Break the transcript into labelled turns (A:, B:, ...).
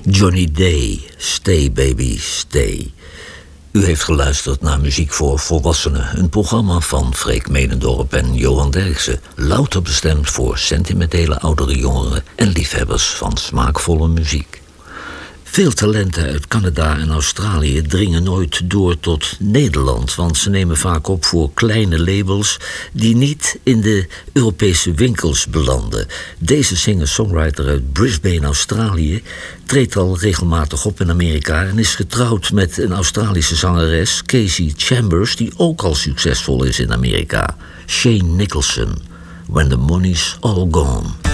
A: Johnny Day, Stay Baby Stay. U heeft geluisterd naar Muziek voor Volwassenen, een programma van Freek Medendorp en Johan Derksen, louter bestemd voor sentimentele oudere jongeren en liefhebbers van smaakvolle muziek. Veel talenten uit Canada en Australië dringen nooit door tot Nederland, want ze nemen vaak op voor kleine labels die niet in de Europese winkels belanden. Deze singer-songwriter uit Brisbane, Australië, treedt al regelmatig op in Amerika en is getrouwd met een Australische zangeres, Casey Chambers, die ook al succesvol is in Amerika. Shane Nicholson, When the Money's All Gone.